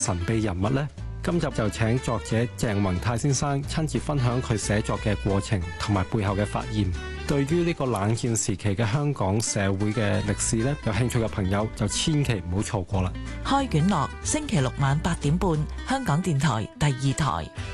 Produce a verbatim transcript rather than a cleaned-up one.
神秘人物呢？今集就請作者鄭宏泰先生親自分享佢寫作嘅過程同埋背後嘅發現。對於呢個冷戰時期嘅香港社會嘅歷史呢，有興趣嘅朋友就千祈唔好錯過啦。 開卷樂，星期六晚八點半，香港電台第二台。